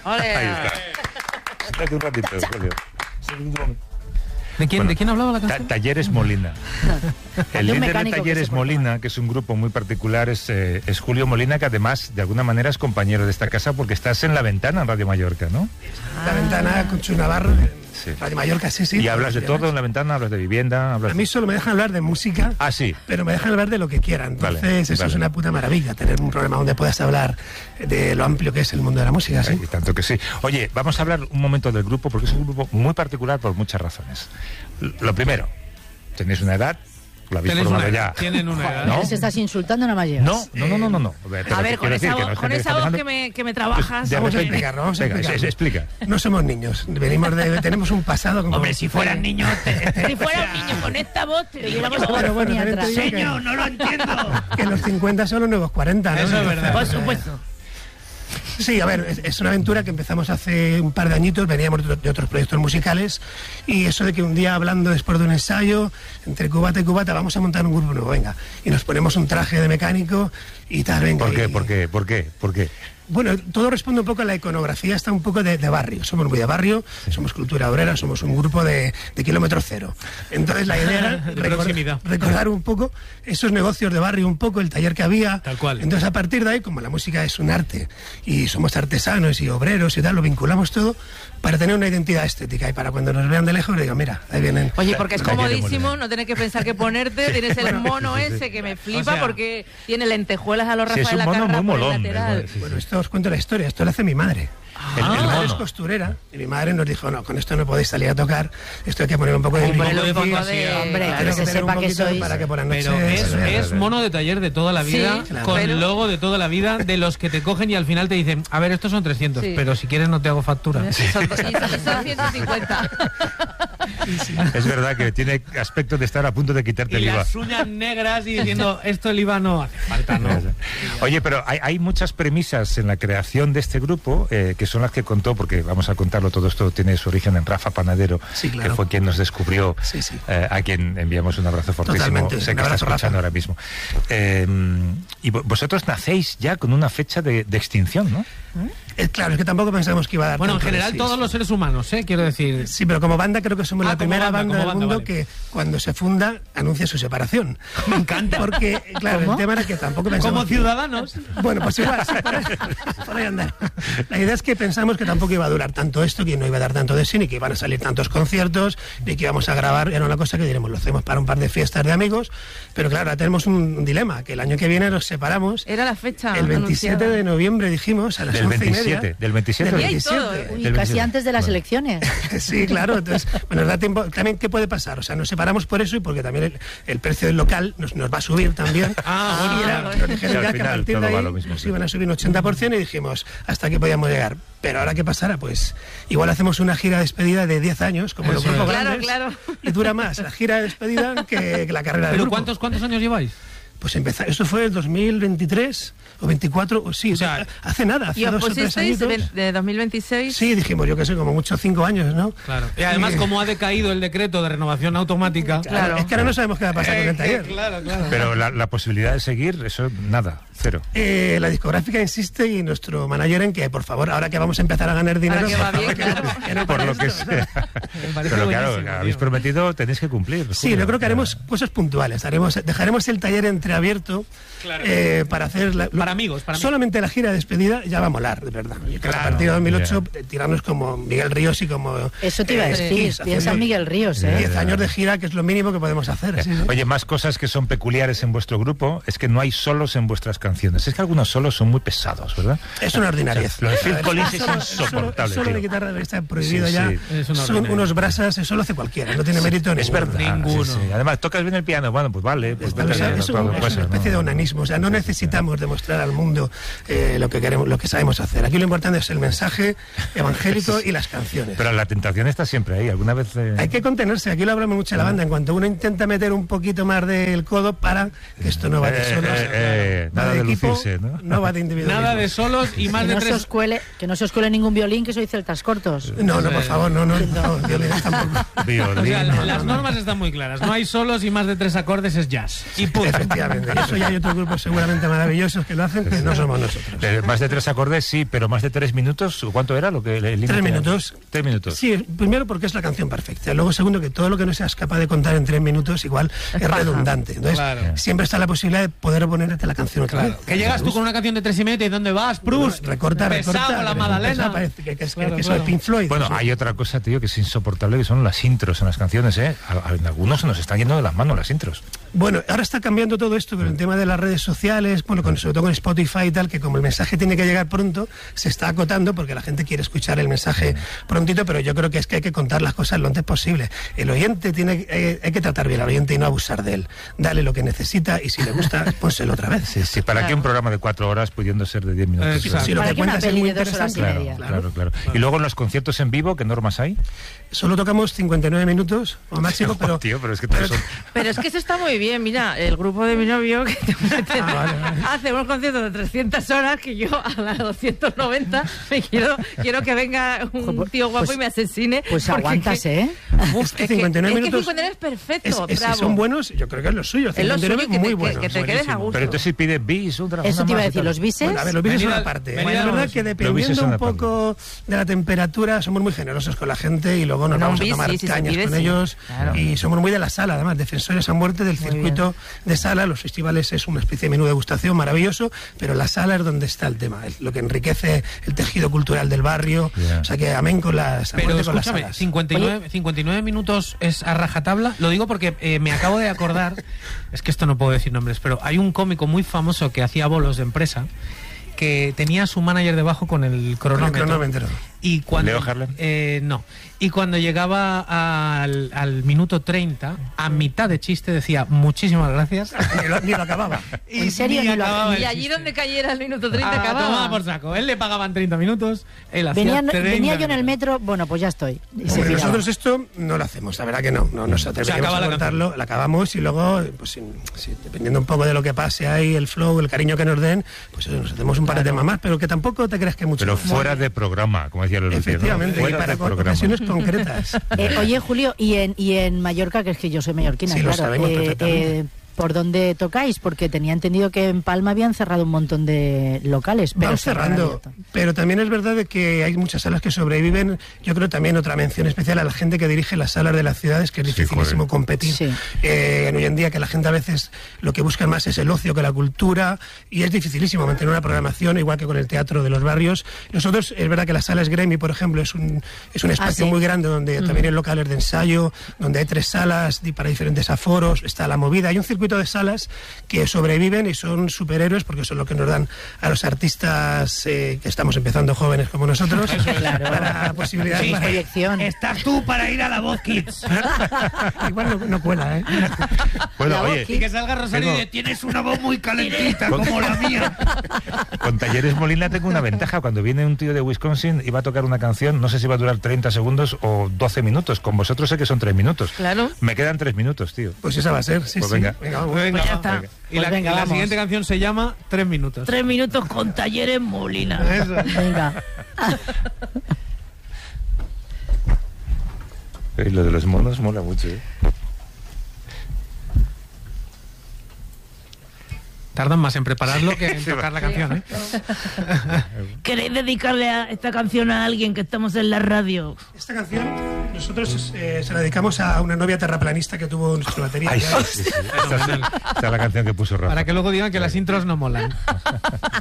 Ahí está. Siéntate un ratito, Julio. ¿De quién hablaba la canción? Talleres Molina. El líder de Talleres Molina, que es un grupo muy particular, es Julio Molina, que además, de alguna manera, es compañero de esta casa porque estás en La Ventana, en Radio Mallorca, ¿no? La Ventana con Chus Navarro, sí. Radio Mallorca, sí. Y hablas de todo en La Ventana, hablas de vivienda... A mí solo me dejan hablar de música, sí. Pero me dejan hablar de lo que quieran. Entonces, eso es una puta maravilla, tener un programa donde puedas hablar de lo amplio que es el mundo de la música, ¿sí? Y tanto que sí. Oye, vamos a hablar un momento del grupo, porque es un grupo muy particular por muchas razones. Lo primero, tenéis una edad, lo habéis formado ya. Tienen una edad. ¿No? ¿Se estás insultando, no me llegas? No. A ver, con esa voz que me trabajas... Vamos a explicar. No somos niños, tenemos un pasado... Hombre, si fueran niños... Si fuera un niño con esta voz, te diríamos... Señor, no lo entiendo. Que los 50 son los nuevos 40, ¿no? Eso es verdad. Por supuesto. Sí, a ver, es una aventura que empezamos hace un par de añitos, veníamos de otros proyectos musicales, y eso de que un día hablando después de un ensayo, entre cubata y cubata, vamos a montar un grupo nuevo, venga, y nos ponemos un traje de mecánico y tal, venga. ¿Por qué? Bueno, todo responde un poco a la iconografía, está un poco de barrio. Somos muy de barrio, somos cultura obrera, somos un grupo de kilómetro cero. Entonces la idea era recordar un poco esos negocios de barrio, un poco el taller que había. Tal cual. Entonces a partir de ahí, como la música es un arte y somos artesanos y obreros y tal, lo vinculamos todo para tener una identidad estética y para cuando nos vean de lejos digan, mira, ahí vienen. Oye, porque es comodísimo, no tienes que pensar qué ponerte, tienes el mono ese que me flipa, porque tiene lentejuelas a los Rafael Acarrá por el lateral. Bueno, esto os cuento la historia, esto lo hace mi madre. Mi madre es costurera y mi madre nos dijo, no, con esto no podéis salir a tocar, esto hay que poner un poco de... Hombre, que se sepa que sois... Para que por la noche pero es mono de taller de toda la vida, sí, con logo de toda la vida, de los que te cogen y al final te dicen, a ver, estos son 300, pero si quieres no te hago factura. Son 150. Es verdad que tiene aspecto de estar a punto de quitarte el IVA. Y las uñas negras y diciendo, esto el IVA no hace falta, ¿no? Oye, pero hay muchas premisas en la creación de este grupo, que son las que contó, porque vamos a contarlo, todo esto tiene su origen en Rafa Panadero, que fue quien nos descubrió, a quien enviamos un abrazo fortísimo. Totalmente, sé que está escuchando ahora mismo. Y vosotros nacéis ya con una fecha de extinción, ¿no? Claro, es que tampoco pensamos que iba a dar... Bueno, en general todos los seres humanos, quiero decir... Sí, pero como banda creo que somos la primera banda del mundo que cuando se funda anuncia su separación. Me encanta. Porque, claro, el tema era que tampoco pensamos... Como ciudadanos. Bueno, pues igual, sí, por ahí andar. La idea es que pensamos que tampoco iba a durar tanto esto, que no iba a dar tanto de sí, ni que iban a salir tantos conciertos, ni que íbamos a grabar. Era una cosa que diremos, lo hacemos para un par de fiestas de amigos, pero claro, ahora tenemos un dilema, que el año que viene nos separamos. Era la fecha el 27 anunciada. De noviembre, dijimos, a las 11:30. Del 27. Uy, casi antes de las elecciones. Sí, claro. Entonces, bueno, nos da tiempo. También, ¿qué puede pasar? O sea, nos separamos por eso y porque también el precio del local nos va a subir también. Nos dijeron ya que a partir de ahí nos iban a subir un 80% y dijimos, hasta aquí podíamos llegar. Pero ahora, ¿qué pasará? Pues igual hacemos una gira de despedida de 10 años, como los grupos grandes. Claro. Y dura más la gira de despedida que la carrera del grupo. ¿Pero cuántos años lleváis? Pues empezar, eso fue el 2023 o 24, o sí, o sea, hace nada, hace 2 o 3 añitos. ¿De 2026? Sí, dijimos, yo que sé, como mucho 5 años, ¿no? Claro. Y además, como ha decaído el decreto de renovación automática... Claro. Es que ahora no sabemos qué va a pasar con el taller. Claro. Pero la posibilidad de seguir, eso, nada, cero. La discográfica insiste y nuestro manager en que, por favor, ahora que vamos a empezar a ganar dinero... Ahora que va bien, que no por lo que sea. Pero claro, habéis prometido, tenéis que cumplir. Sí, yo creo que haremos cosas puntuales. Dejaremos el taller entreabierto para hacer... Para amigos. Solamente la gira de despedida ya va a molar, de verdad. A partir de 2008, tirarnos como Miguel Ríos y como... Eso te iba a decir, piensa en Miguel Ríos, 10 años de gira, que es lo mínimo que podemos hacer. Oye, más cosas que son peculiares en vuestro grupo es que no hay solos en vuestras canciones. Es que algunos solos son muy pesados, ¿verdad? Es una ordinariedad. Lo de Phil Collins es insoportable. Solo de guitarra está prohibido ya. Son unos brasas, eso lo hace cualquiera, no tiene mérito ninguno. Es verdad. Ninguno. Además, tocas bien el piano, bueno, pues vale. Pues es una especie de onanismo, o sea, no necesitamos demostrar al mundo lo que queremos, lo que sabemos hacer. Aquí lo importante es el mensaje evangélico y las canciones. Pero la tentación está siempre ahí, alguna vez... Hay que contenerse, aquí lo hablamos mucho en la banda, en cuanto uno intenta meter un poquito más del codo, para que esto no vaya solo. Nada de equipo, lucirse, ¿no? No va de individualismo. Nada de solos y más que de no 3... Que no se os cuele ningún violín, que soy celtas cortos. No, por favor, no, violines tampoco. O sea, las normas están muy claras. No hay solos y más de 3 acordes es jazz. Y punto. Efectivamente. Y eso ya hay otros grupos seguramente maravillosos que lo hacen, que no somos nosotros. Más de 3 acordes, sí, pero más de 3 minutos, ¿cuánto era lo que el límite? 3 minutos. 3 minutos. Sí, primero porque es la canción perfecta. Luego, segundo, que todo lo que no seas capaz de contar en 3 minutos igual es redundante. Entonces, siempre está la posibilidad de poder ponerte la canción otra vez. Que llegas tú con una canción de 3,5 y ¿dónde vas, Proust? Recorta. La Madalena. Parece que es el Pink Floyd. Bueno, hay otra cosa, tío, que es insoportable, que son las intros en las canciones, ¿eh? En algunos se nos están yendo de las manos las intros. Bueno, ahora está cambiando todo esto con el tema de las redes sociales, bueno, sobre todo con Spotify y tal, que como el mensaje tiene que llegar pronto, se está acotando porque la gente quiere escuchar el mensaje prontito, pero yo creo que es que hay que contar las cosas lo antes posible. El oyente hay que tratar bien al oyente y no abusar de él. Dale lo que necesita y si le gusta, pónselo otra vez. Sí, ¿para qué un programa de 4 horas pudiendo ser de 10 minutos? Si lo que cuentas es muy interesante. Claro. Y luego en los conciertos en vivo, ¿qué normas hay? Solo tocamos 59 minutos o máximo, pero... Tío, pero es que pero es que eso está muy bien. Mira, el grupo de mi novio que hace unos conciertos de 300 horas que yo a las 290 me quiero que venga un tío guapo y me asesine. Pues aguantas, ¿eh? Es que 59 minutos... Es que 59 es perfecto, bravo. Si son buenos, yo creo que es lo suyo. 59 es muy bueno. Que te quedes a gusto. Pero entonces si pide bis, eso te iba a decir, los bises... Bueno, a ver, los bises son una parte. Es verdad que dependiendo un poco de la temperatura, somos muy generosos con la gente y luego nos vamos a tomar cañas con ellos. Y somos muy de la sala, además, defensores a muerte del circuito de sala. Los festivales es una especie de menú de degustación maravilloso, pero la sala es donde está el tema, es lo que enriquece el tejido cultural del barrio. O sea que amén con las salas. Pero escúchame, 59 minutos es a rajatabla. Lo digo porque me acabo de acordar, es que esto no puedo decir nombres, pero hay un cómico muy famoso que hacía bolos de empresa que tenía a su manager debajo con el cronómetro. Y cuando, ¿Leo Harlem? No. Y cuando llegaba al minuto 30, a mitad de chiste decía muchísimas gracias. Ni lo acababa. ¿En serio? Y allí donde cayera el minuto 30 acababa. Tomaba por saco. Él le pagaban 30 minutos, él hacía 30. Venía yo en el metro, bueno, pues ya estoy. Hombre, nosotros esto no lo hacemos, la verdad que no nos atreveríamos a contarlo, la acabamos y luego, pues dependiendo un poco de lo que pase ahí, el flow, el cariño que nos den, pues nos hacemos un par de temas más, pero que tampoco te creas que mucho. Pero fuera de programa, como decía Lolo. Efectivamente, y para ocasiones concretas. Oye, Julio, y en Mallorca, que es que yo soy mallorquina, sí, claro, lo sabemos perfectamente. ¿Por dónde tocáis? Porque tenía entendido que en Palma habían cerrado un montón de locales. Pero van cerrando, pero también es verdad de que hay muchas salas que sobreviven. Yo creo también otra mención especial a la gente que dirige las salas de las ciudades, que es dificilísimo competir. Sí. Hoy en día que la gente a veces lo que busca más es el ocio que la cultura y es dificilísimo mantener una programación, igual que con el teatro de los barrios. Nosotros, es verdad que la sala Esgremi, por ejemplo, es un espacio muy grande donde también hay locales de ensayo, donde hay 3 salas para diferentes aforos, está la movida, hay un circuito de salas que sobreviven y son superhéroes porque son lo que nos dan a los artistas que estamos empezando jóvenes como nosotros para posibilidades de proyección. Estás tú para ir a la Voz Kids. Igual no cuela, ¿eh? Bueno, oye, y que salga Rosario y dice, tienes una voz muy calentita como la mía. Con Talleres Molina tengo una ventaja. Cuando viene un tío de Wisconsin y va a tocar una canción, no sé si va a durar 30 segundos o 12 minutos. Con vosotros sé que son 3 minutos. Claro. Me quedan 3 minutos, tío. Pues esa va a ser, sí, pues sí. Venga, pues ya está. Y la siguiente canción se llama 3 minutos. 3 minutos con Talleres Molina. Eso. Venga. Lo de los monos mola mucho, ¿eh? Tardan más en prepararlo que en tocar la canción, ¿eh? ¿Queréis dedicarle a esta canción a alguien que estamos en la radio? Esta canción nosotros se la dedicamos a una novia terraplanista que tuvo nuestra batería. Esta es la canción que puso Rafa. Para que luego digan que las intros no molan.